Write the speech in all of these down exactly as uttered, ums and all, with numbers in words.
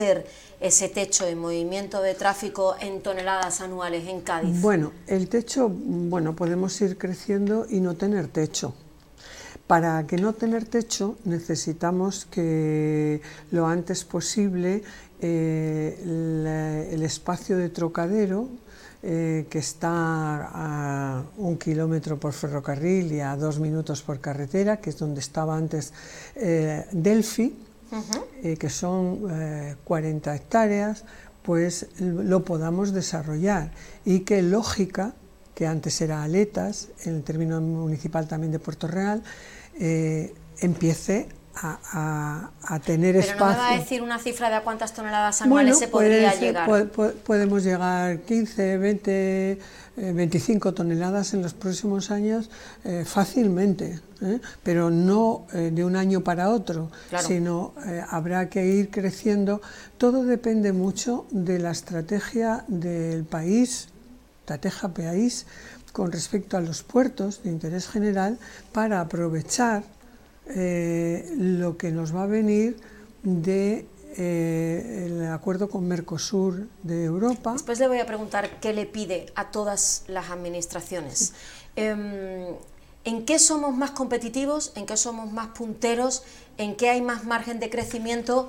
ese techo en movimiento de tráfico en toneladas anuales en Cádiz? Bueno, el techo, bueno, podemos ir creciendo y no tener techo. Para que no tener techo necesitamos que lo antes posible eh, la, el espacio de Trocadero, eh, que está a un kilómetro por ferrocarril y a dos minutos por carretera, que es donde estaba antes eh, Delphi, uh-huh. eh, que son eh, cuarenta hectáreas, pues lo podamos desarrollar, y que Lógica, que antes era Aletas, en el término municipal también de Puerto Real, eh, empiece a, a, a tener Pero espacio. ¿no me va a decir una cifra de a cuántas toneladas anuales bueno, se podría ser, llegar? Po, po, podemos llegar quince, veinte, eh, veinticinco toneladas en los próximos años eh, fácilmente, ¿eh? Pero no eh, de un año para otro, claro. sino eh, habrá que ir creciendo. Todo depende mucho de la estrategia del país, estrategia país, con respecto a los puertos de interés general, para aprovechar eh, lo que nos va a venir de eh, el acuerdo con Mercosur de Europa. Después le voy a preguntar qué le pide a todas las administraciones. Sí. Eh, ¿En qué somos más competitivos? ¿En qué somos más punteros? ¿En qué hay más margen de crecimiento?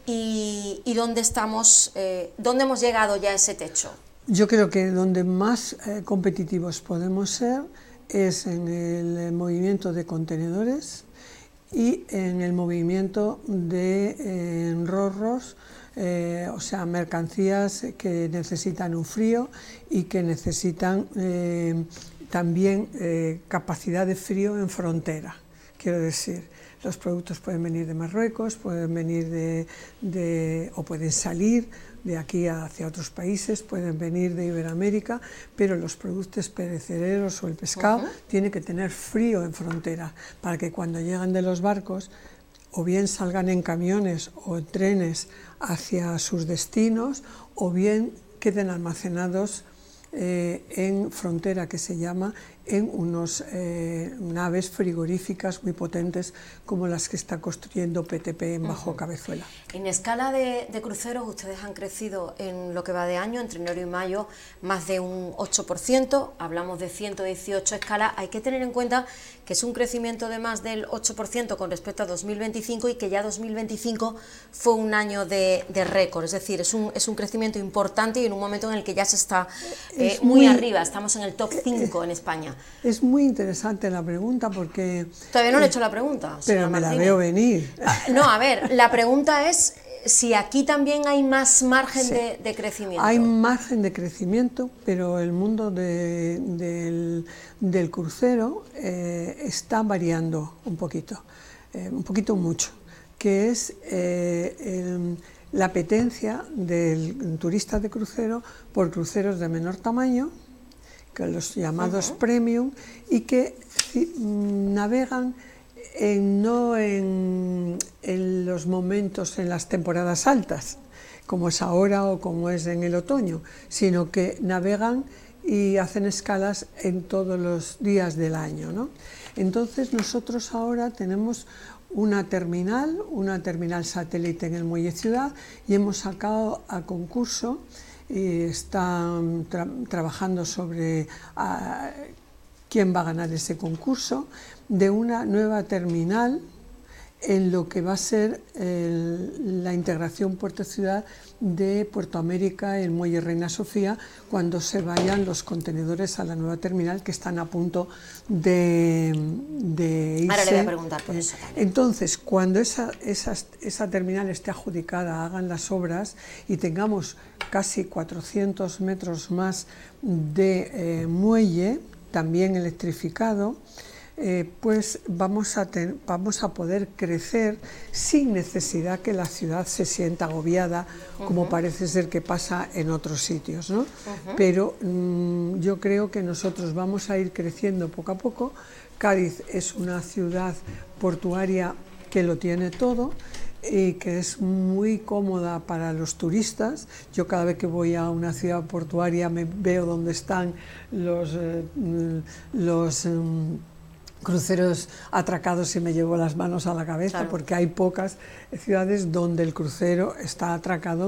¿Y, y dónde estamos, eh, dónde hemos llegado ya a ese techo? Yo creo que donde más eh, competitivos podemos ser es en el movimiento de contenedores y en el movimiento de eh, rorros, eh, o sea, mercancías que necesitan un frío y que necesitan eh, también eh, capacidad de frío en frontera. Quiero decir, los productos pueden venir de Marruecos, pueden venir de, de o pueden salir de aquí hacia otros países, pueden venir de Iberoamérica, pero los productos perecederos o el pescado uh-huh. tiene que tener frío en frontera, para que cuando llegan de los barcos o bien salgan en camiones o en trenes hacia sus destinos, o bien queden almacenados eh, en frontera, que se llama, en unas eh, naves frigoríficas muy potentes como las que está construyendo P T P en Bajo uh-huh. Cabezuela. En escala de, de cruceros, ustedes han crecido en lo que va de año, entre enero y mayo, más de un ocho por ciento, hablamos de ciento dieciocho escalas. Hay que tener en cuenta que es un crecimiento de más del ocho por ciento con respecto a dos mil veinticinco, y que ya dos mil veinticinco fue un año de, de récord, es decir, es un, es un crecimiento importante y en un momento en el que ya se está eh, muy, muy arriba, estamos en el top cinco en España. Es muy interesante la pregunta, porque... Todavía no le he hecho la pregunta. Pero me la veo venir. No, a ver, la pregunta es si aquí también hay más margen sí. de, de crecimiento. Hay margen de crecimiento, pero el mundo de, del, del crucero eh, está variando un poquito, eh, un poquito mucho, que es eh, el, la apetencia del turista de crucero por cruceros de menor tamaño, que los llamados uh-huh. premium, y que navegan en, no en, en los momentos, en las temporadas altas, como es ahora o como es en el otoño, sino que navegan y hacen escalas en todos los días del año, ¿no? Entonces nosotros ahora tenemos una terminal, una terminal satélite en el Muelle Ciudad, y hemos sacado a concurso y están tra trabajando sobre uh, quién va a ganar ese concurso, de una nueva terminal en lo que va a ser el, la integración puerto-ciudad de Puerto América y el Muelle Reina Sofía, cuando se vayan los contenedores a la nueva terminal, que están a punto de, de irse. Ahora le voy a preguntar por eso también. Entonces, cuando esa, esa, esa terminal esté adjudicada, hagan las obras y tengamos casi cuatrocientos metros más de eh, muelle, también electrificado, Eh, pues vamos a, ten, vamos a poder crecer sin necesidad que la ciudad se sienta agobiada, uh-huh. como parece ser que pasa en otros sitios, ¿no? Uh-huh. Pero mmm, yo creo que nosotros vamos a ir creciendo poco a poco. Cádiz es una ciudad portuaria que lo tiene todo y que es muy cómoda para los turistas. Yo cada vez que voy a una ciudad portuaria me veo dónde están los, eh, los eh, cruceros atracados y me llevo las manos a la cabeza, claro, porque hay pocas ciudades donde el crucero está atracado